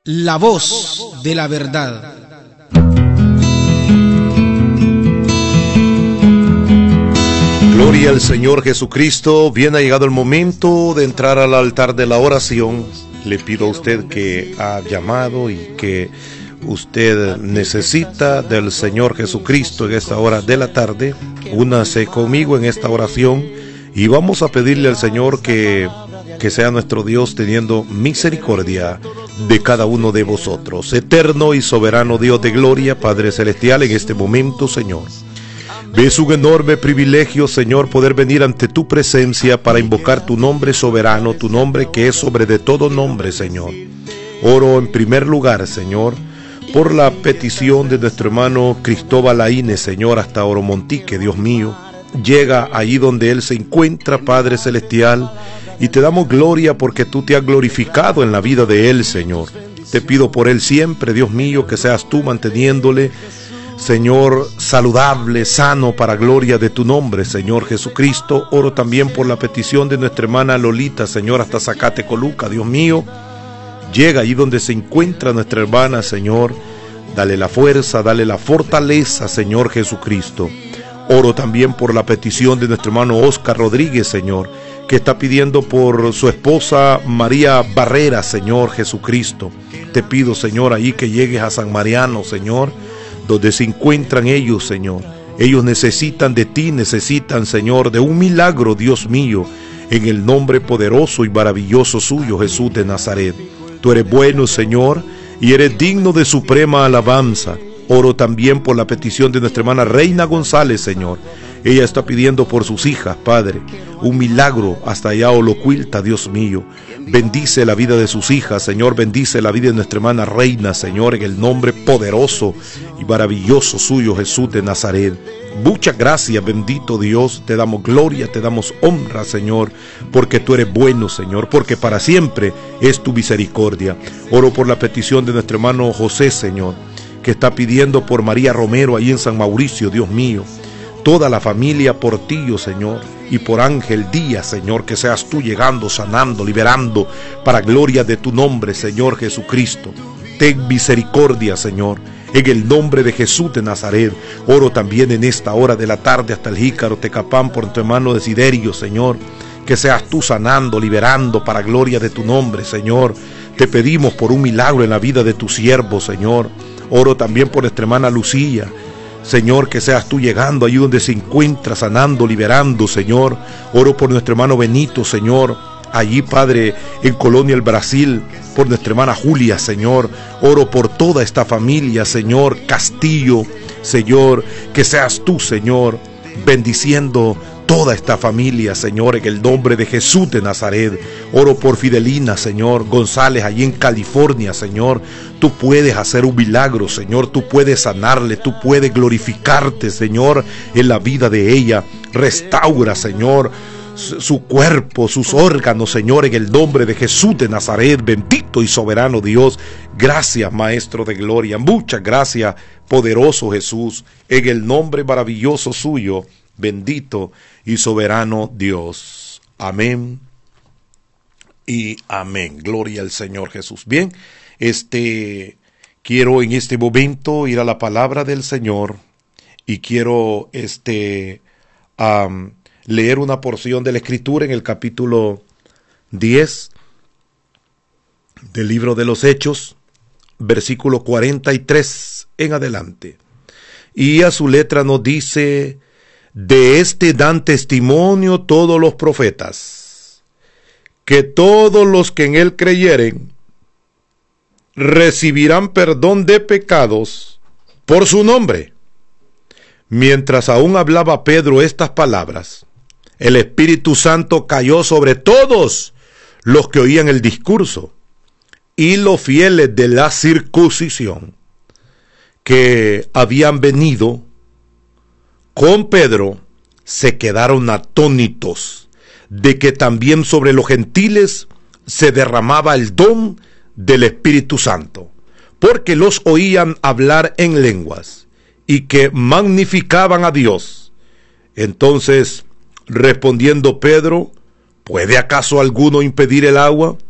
la voz de la verdad. Gloria al Señor Jesucristo. Bien, ha llegado el momento de entrar al altar de la oración. Le pido a usted que ha llamado y que usted necesita del Señor Jesucristo en esta hora de la tarde. Únase conmigo en esta oración y vamos a pedirle al Señor que sea nuestro Dios teniendo misericordia de cada uno de vosotros. Eterno y soberano Dios de gloria, Padre Celestial, en este momento, Señor, ves un enorme privilegio, Señor, poder venir ante tu presencia para invocar tu nombre soberano, tu nombre que es sobre de todo nombre, Señor. Oro en primer lugar, Señor, por la petición de nuestro hermano Cristóbal Laínez, Señor, hasta Oromontique, Dios mío. Llega allí donde él se encuentra, Padre Celestial, y te damos gloria porque tú te has glorificado en la vida de él, Señor. Te pido por él siempre, Dios mío, que seas tú manteniéndole, Señor, saludable, sano, para gloria de tu nombre, Señor Jesucristo. Oro también por la petición de nuestra hermana Lolita, Señor, hasta Zacatecoluca, Dios mío. Llega allí donde se encuentra nuestra hermana, Señor. Dale la fuerza, dale la fortaleza, Señor Jesucristo. Oro también por la petición de nuestro hermano Oscar Rodríguez, Señor, que está pidiendo por su esposa María Barrera, Señor Jesucristo. Te pido, Señor, ahí que llegues a San Mariano, Señor, donde se encuentran ellos, Señor. Ellos necesitan de ti, necesitan, Señor, de un milagro, Dios mío, en el nombre poderoso y maravilloso suyo, Jesús de Nazaret. Tú eres bueno, Señor, y eres digno de suprema alabanza. Oro también por la petición de nuestra hermana Reina González, Señor. Ella está pidiendo por sus hijas, Padre, un milagro hasta allá Olocuilta, Dios mío. Bendice la vida de sus hijas, Señor, bendice la vida de nuestra hermana Reina, Señor, en el nombre poderoso y maravilloso suyo, Jesús de Nazaret. Muchas gracias, bendito Dios, te damos gloria, te damos honra, Señor, porque tú eres bueno, Señor, porque para siempre es tu misericordia. Oro por la petición de nuestro hermano José, Señor, que está pidiendo por María Romero ahí en San Mauricio, Dios mío. Toda la familia por ti, oh Señor, y por Ángel Díaz, Señor, que seas tú llegando, sanando, liberando, para gloria de tu nombre, Señor Jesucristo. Ten misericordia, Señor, en el nombre de Jesús de Nazaret. Oro también en esta hora de la tarde hasta el Jícaro, Tecapán, por tu hermano Desiderio, Señor, que seas tú sanando, liberando, para gloria de tu nombre, Señor. Te pedimos por un milagro en la vida de tu siervo, Señor. Oro también por nuestra hermana Lucía, Señor, que seas tú llegando allí donde se encuentra, sanando, liberando, Señor. Oro por nuestro hermano Benito, Señor, allí, Padre, en Colonia, el Brasil, por nuestra hermana Julia, Señor. Oro por toda esta familia, Señor Castillo, Señor, que seas tú, Señor, bendiciendo toda esta familia, Señor, en el nombre de Jesús de Nazaret. Oro por Fidelina, Señor González, allí en California, Señor. Tú puedes hacer un milagro, Señor. Tú puedes sanarle, tú puedes glorificarte, Señor, en la vida de ella. Restaura, Señor, su cuerpo, sus órganos, Señor, en el nombre de Jesús de Nazaret. Bendito y soberano Dios. Gracias, Maestro de gloria. Muchas gracias, poderoso Jesús, en el nombre maravilloso suyo. Bendito y soberano Dios. Amén y amén. Gloria al Señor Jesús. Bien, quiero en este momento ir a la palabra del Señor y quiero leer una porción de la Escritura en el capítulo 10 del libro de los Hechos, versículo 43 en adelante. Y a su letra nos dice: de este dan testimonio todos los profetas, que todos los que en él creyeren recibirán perdón de pecados por su nombre. Mientras aún hablaba Pedro estas palabras, el Espíritu Santo cayó sobre todos los que oían el discurso, y los fieles de la circuncisión que habían venido con Pedro se quedaron atónitos de que también sobre los gentiles se derramaba el don del Espíritu Santo, porque los oían hablar en lenguas y que magnificaban a Dios. Entonces, respondiendo Pedro: ¿puede acaso alguno impedir el agua?